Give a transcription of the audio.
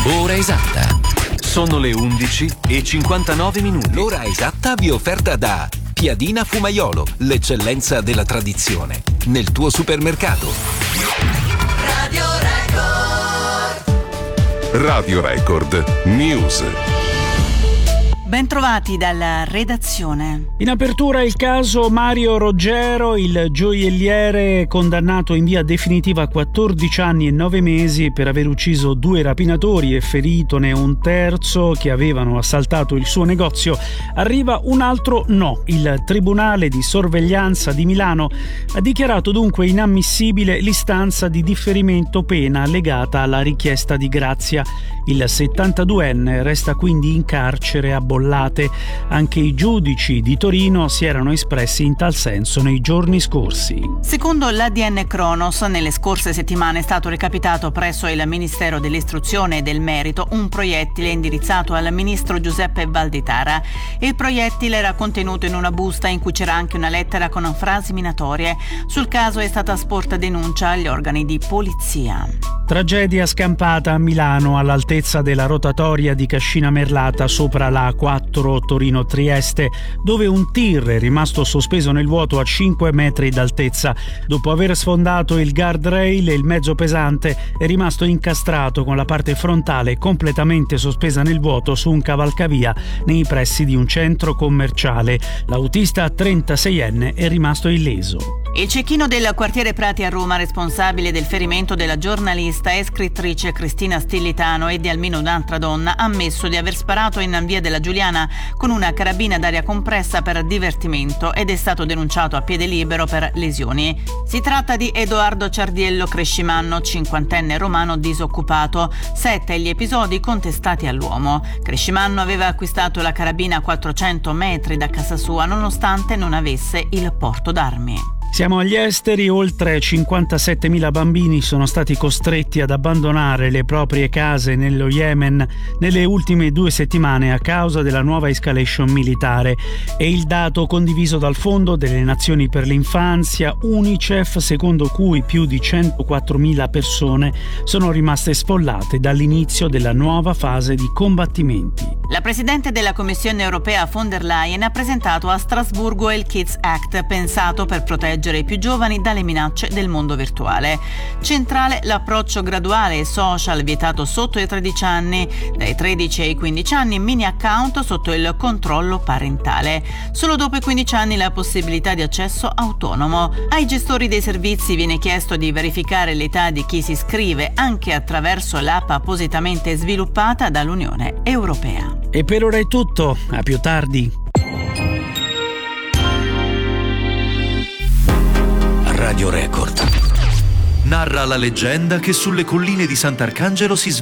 Ora esatta. Sono le 11:59. L'ora esatta vi è offerta da Piadina Fumaiolo, l'eccellenza della tradizione, nel tuo supermercato. Radio Record. Radio Record News. Bentrovati dalla redazione. In apertura il caso Mario Roggero, il gioielliere condannato in via definitiva a 14 anni e 9 mesi per aver ucciso 2 rapinatori e feritone un terzo che avevano assaltato il suo negozio. Arriva un altro no. Il Tribunale di Sorveglianza di Milano ha dichiarato dunque inammissibile l'istanza di differimento pena legata alla richiesta di grazia. Il 72enne resta quindi in carcere a Bollate. Anche i giudici di Torino si erano espressi in tal senso nei giorni scorsi. Secondo l'ADN Cronos, nelle scorse settimane è stato recapitato presso il Ministero dell'Istruzione e del Merito un proiettile indirizzato al ministro Giuseppe Valditara. Il proiettile era contenuto in una busta in cui c'era anche una lettera con frasi minatorie. Sul caso è stata sporta denuncia agli organi di polizia. Tragedia scampata a Milano all'altezza della rotatoria di Cascina Merlata sopra la A4 Torino-Trieste, dove un tir è rimasto sospeso nel vuoto a 5 metri d'altezza. Dopo aver sfondato il guardrail, il mezzo pesante è rimasto incastrato con la parte frontale completamente sospesa nel vuoto su un cavalcavia nei pressi di un centro commerciale. L'autista 36enne è rimasto illeso. Il cecchino del quartiere Prati a Roma, responsabile del ferimento della giornalista e scrittrice Cristina Stillitano e di almeno un'altra donna, ha ammesso di aver sparato in via della Giuliana con una carabina d'aria compressa per divertimento ed è stato denunciato a piede libero per lesioni. Si tratta di Edoardo Ciardiello Crescimanno, 50enne romano disoccupato. 7 gli episodi contestati all'uomo. Crescimanno aveva acquistato la carabina a 400 metri da casa sua nonostante non avesse il porto d'armi. Siamo agli esteri, oltre 57.000 bambini sono stati costretti ad abbandonare le proprie case nello Yemen nelle ultime 2 settimane a causa della nuova escalation militare. È il dato condiviso dal Fondo delle Nazioni per l'Infanzia, UNICEF, secondo cui più di 104.000 persone sono rimaste sfollate dall'inizio della nuova fase di combattimenti. La Presidente della Commissione europea von der Leyen ha presentato a Strasburgo il Kids Act, pensato per proteggere i più giovani dalle minacce del mondo virtuale. Centrale l'approccio graduale e social vietato sotto i 13 anni, dai 13 ai 15 anni mini account sotto il controllo parentale. Solo dopo i 15 anni la possibilità di accesso autonomo. Ai gestori dei servizi viene chiesto di verificare l'età di chi si iscrive anche attraverso l'app appositamente sviluppata dall'Unione Europea. E per ora è tutto, a più tardi. Radio Record. Narra la leggenda che sulle colline di Sant'Arcangelo si